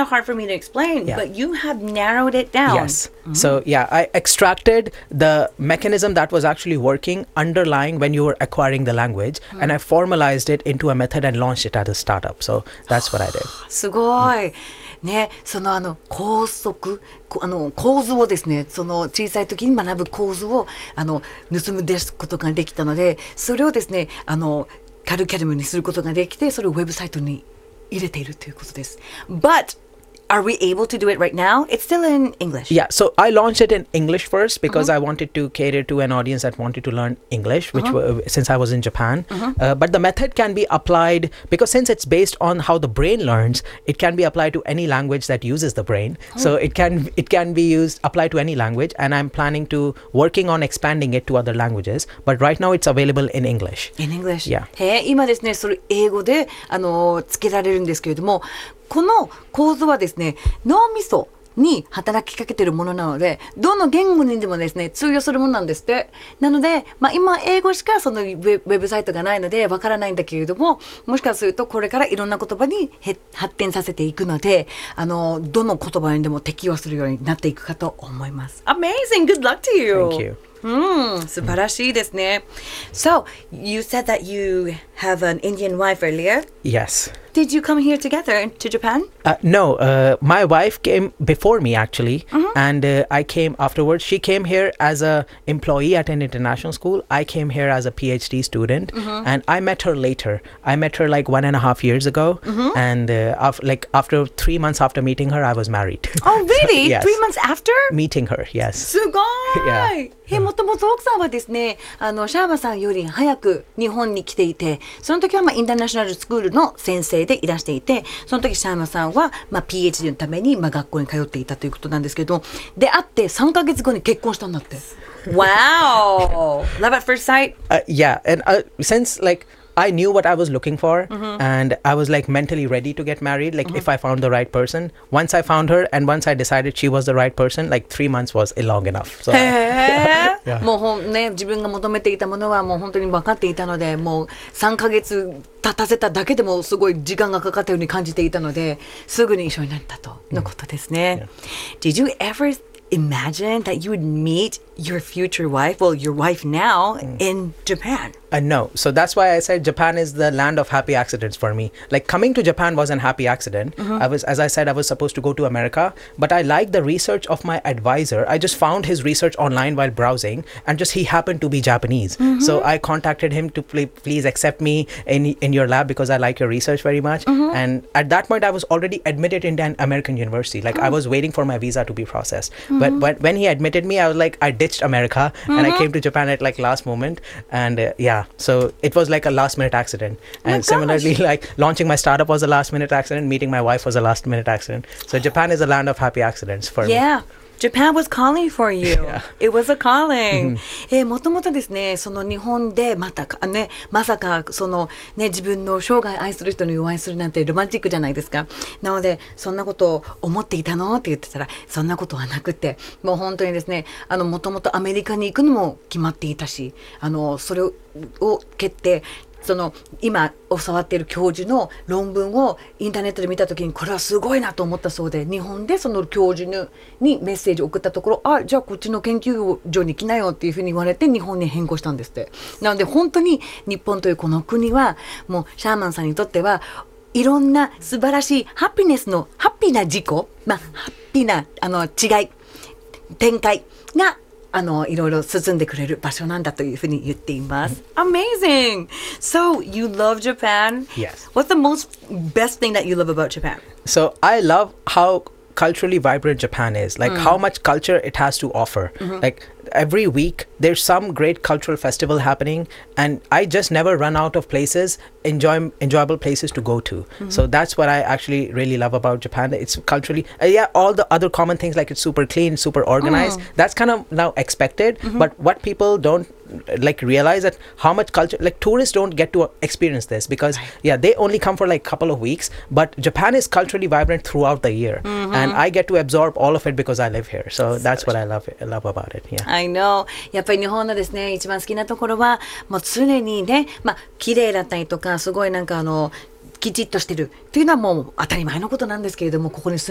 of hard for me to explain, Yeah. but you have narrowed it down. Yes. So yeah, I extracted the mechanism that was actually working underlying when you were acquiring the language, and I formalized it into a method and launched it as a startup. So that's what I did. すごい。ね、その構図をですね、その小さい時に学ぶ構図を盗み出すことができたので、それをですね、カリキュラムにすることができて、それをウェブサイトに入れているということです。But are we able to do it right now? It's still in English. Yeah, so I launched it in English first because I wanted to cater to an audience that wanted to learn English, which since I was in Japan. But the method can be applied because since it's based on how the brain learns, it can be applied to any language that uses the brain. So it can be applied to any language, and I'm planning to working on expanding it to other languages. But right now it's available in English. In English. Yeah. 今ですね、それ英語でつけられるんですけれども、この構図はですね、脳みそに働きかけているものなので、どの言語にでもですね、通用するものなんですって。なので、今英語しかそのウェブサイトがないのでわからないんだけれども、もしかするとこれからいろんな言葉に発展させていくので、どの言葉にでも適用するようになっていくかと思います。Amazing! Good luck to you! Thank you. 素晴らしいですね。So, you said that you have an Indian wife earlier. Yes. Did you come here together to Japan? No, my wife came before me actually, and I came afterwards. She came here as a employee at an international school. I came here as a PhD student, and I met her later. I met her like 1.5 years ago, and after 3 months after meeting her, I was married. Oh, really? Yes. 3 months after? Meeting her, yes. すごい、もともと奥さんはですね、シャーバさんより早く日本に来ていて、その時はインターナショナルスクールの先生でいらしていて、その時シャーマさんは、PhD のために、学校に通っていたということなんですけど、出会って3ヶ月後に結婚したんだって。Wow! Love at first sight? Yeah, and since I knew what I was looking for, and I was mentally ready to get married, if I found the right person. Once I found her and once I decided she was the right person, 3 months was long enough. So, もうね、自分が求めていたものはもう本当に分かっていたので、もう3ヶ月経たせただけでもすごい時間がかかったように感じていたので、すぐに一緒になったとのことですね。Did you ever imagine that you would meet your future wife, well, your wife now, in Japan? No. So that's why I said Japan is the land of happy accidents for me. Coming to Japan was an happy accident. As I said, I was supposed to go to America, but I liked the research of my advisor. I just found his research online while browsing, and he happened to be Japanese. So I contacted him to please accept me in your lab because I like your research very much. And at that point, I was already admitted into an American university. I was waiting for my visa to be processed. But when he admitted me, I was I ditched America and I came to Japan at last moment. And so it was a last minute accident. And similarly, launching my startup was a last minute accident. Meeting my wife was a last minute accident. So Japan is a land of happy accidents for me. Yeah. Japan was calling for you. It was a calling. もともとですね、その日本でまさかそのね、自分の生涯愛する人にお会いするなんてロマンチックじゃないですか。なので、そんなことを思っていたのって言ってたら、そんなことはなくて、もう本当にですね、もともとアメリカに行くのも決まっていたし、それを蹴って、今教わっている教授の論文をインターネットで見たときにこれはすごいなと思ったそうで、日本でその教授にメッセージを送ったところ、じゃあこっちの研究所に来なよっていうふうに言われて日本に変更したんですって。なので本当に日本というこの国はもうシャーマンさんにとってはいろんな素晴らしいハッピーな事故、ハッピーな違い展開がいろいろ進んでくれる場所なんだというふうに言っています。Amazing! So, you love Japan? Yes. What's the best thing that you love about Japan? So, I love how culturally vibrant Japan is, how much culture it has to offer. Every week there's some great cultural festival happening, and I just never run out of places, enjoyable places to go to. So that's what I actually really love about Japan. It's culturally all the other common things, it's super clean, super organized, that's kind of now expected. But what people don't realize that how much culture, tourists don't get to experience this because they only come for a couple of weeks, but Japan is culturally vibrant throughout the year, and I get to absorb all of it because I live here. So that's what I love about it. I know. やっぱり日本のですね、一番好きなところはもう常にね、綺麗だったりとかすごいきちっとしてるっていうのはもう当たり前のことなんですけれども、ここに